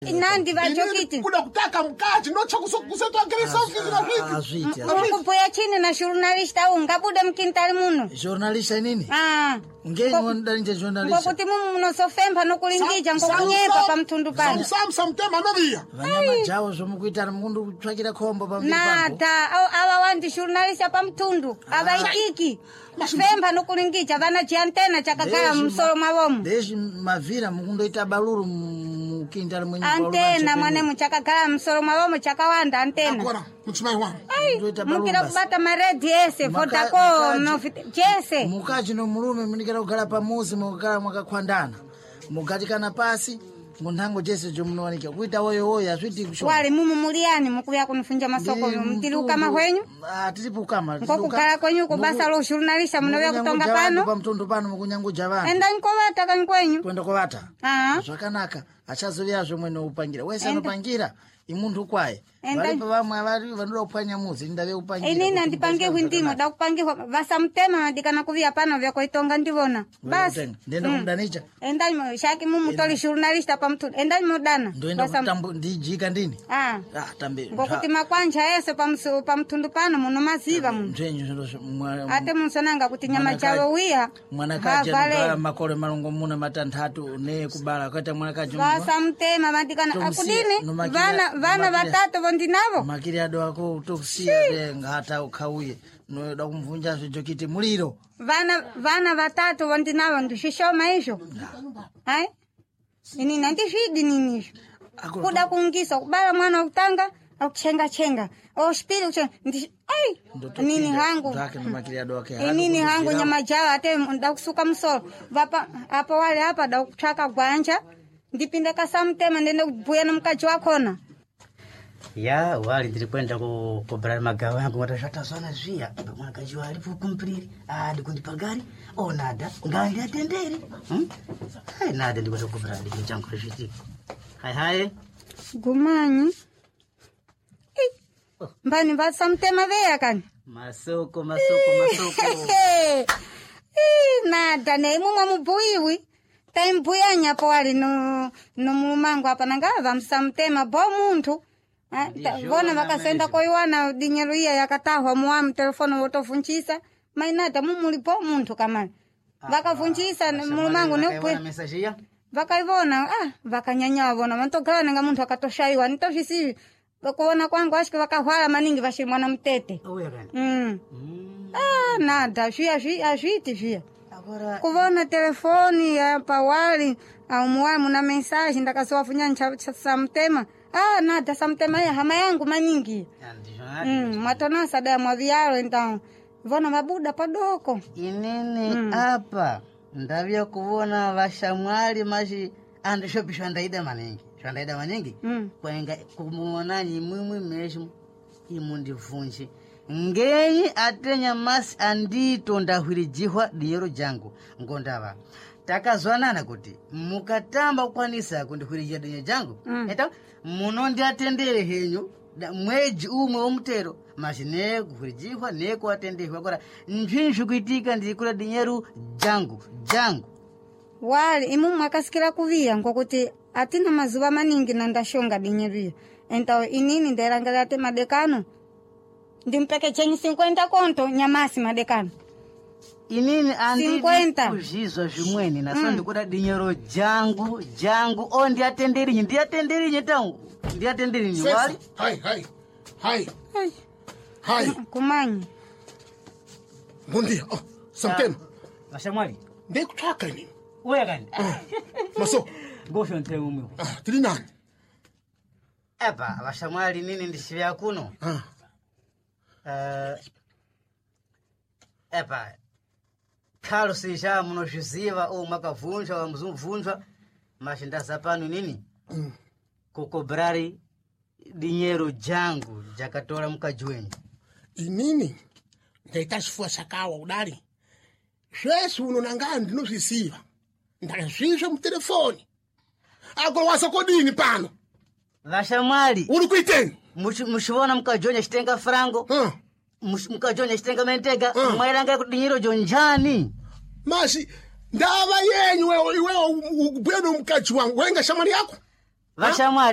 Inandi vachokiti. Kuda kutaka mkaji nocha kuseto ageresa Azwiti. Ukupoya chini na journalista ungabuda mkintali muno. Journalista nini? Ngeni wondalinje journalista. Ngokuti muno sofemba nokulingija ngokunyepa pa mtundu pano. Samtema novia. Vanyama jawo zomukuita mundu kutsvakira khombo pa mtundu. Nada, awa wandi journalista pa mtundu. Abaitiki. Femba nokulingija vana chiantena chakagala msolo mwawomu. Deshi mavira mukundoita baluru mukintali mwenye antena mwane muchakagala msolo mwawomu chakawanda antena. Akora mchimai wangu. Mukira kubata maredi ese Vodacom jese. Mukaji no mulume munikira kugala pamuzi mukagala mwakakhwandana. Mukatikana pasi munhango jese jomunowanika kuita woyo azviti kusho. Wale mumu muliani mukuya kunifunja masoko mtiluka mahwenyu? Tilipukama. Ngokugala kwenyu kubasa lo journalista munowe kutonga pano. Pa mtundu pano mukunyanguja vana. Enda nkovata kankwenyu. Kwenda kovata. Zvakanaka. Achazoviyazvo mwene upangira. Wese anopangira imuntu kwaye. Varipo vamwe vari vanoda kupanya muzi ndave upangira. Inini andipange hwindimo da kupangirwa vasamtema madikana kuvia pano vya koitonga ndivona. Basi. Ndenda kumdanicha. Enda shaki mumu toli journalista pa mtundu. Enda mudana. Ndoenda kutambo ndijika ndini. Tambe. Ngokuti makwanja ese pa mtundu pano muno maziva muno. Ate munsonanga kuti nyama chawo wiya. Mwanakaji anogala makole malongo muna matanthatu ne kubala kwata mwanakaji. Vasamtema madikana akudini vana vatatu vondinavo. Makiri ado ako utokusia ngata ukauye. Noda kumvunja zvojokiti muliro. Vana vatatu vondinavo ndishishoma izvo. Hai? Ini nandishidi nini. Kuda kungisa kubala mwana utanga akuchenga. Ospiri uchenga. Nini hangu. Nini hangu nyama jawa ate ndakusuka msolo. Vapa hapo wale hapa ndakuchaka gwanja. Ndipinda kasamtema ndende kubuya na mkaji wakona. Ya wali ndirikwenda kubra magawa yangu watashata sana zvia mwanakaji wali kukumpriri ndikundipagari nada ngali atenderi hai nada ndikwenda kubra ndichangu zviti hai gumanyi mbani vasamtema veya kani masoko nada neimumwe mubuyiwi taimbuyanya po wali no mulumangu apa nangava msamtema bo muntu. Vona vakasenda koiwana dinyeruia yakatahwa muamu telefono wotofunchisa mainata mumulipo muntu kamali vakafunchisa mulumangu nekwe vakaivona vakanyanyawa vona vantogala nga muntu akatoshaiwa nitoshisi kuona kwangu ashike vakahwala maningi vashimwana mtete nada azviti via kuvona telefoni ya pawali au muamu na mensaji ndakasowafunyani samtema nada samtema ya hama yangu maningi. Matonasa da mwavialo ndao. Vona mabuda padoko. Inini hapa ndavya kuvona vashamwali mashi andishopisha ndaida maningi. Kwenga kumuonanyi mwimwi meshu imundivunji. Ngenyi atenya masi andito ndahwirijihwa diyero jangu. Ngondava. Takazwanana kuti mukatamba kukwanisa kundihwirijia dinyo jangu. Eta munondi atendere henyu mweji umwe omutero mashine kuhwirijihwa neko atendehwa kora nzvinzvi kuitika ndikula dinyeru jangu wali imu mwakasikira kuvia ngokuti atina mazuva maningi nandashonga dinyeruya enta inini nderangala ate madekano ndimpeke chenyi 50 konto nyamasi madekano inini andi kuzhizwa zvimweni naso ndikuda dinyero jangu ndiatenderinyi tangu ndiatenderinyi wali hai kumanyi ngondia samtema vashamwali ndikutsvaka inini uya kani maso ngosho ntemu mwe tiri nani apa vashamwali nini ndishivya kuno apa Carlos já munozviziva makavunjwa wamuzumvunjwa mashindaza pano nini kukobrari dinheiro jangu jakatora mukaji wenyu inini ndaita chifuwa chakawa kudari zvese uno nanga ndinozviziva ndakazvizva mutelefoni agora wasokodini pano vashamwali uri kuiteni muchivona mukaji wenyu achitenga frango mukajonya chitenga mentega mwairanga kudinhiro jonjani mashi ndava yenyu iwewe ubweno mukaji wangu wenga shamwali yako vashamwali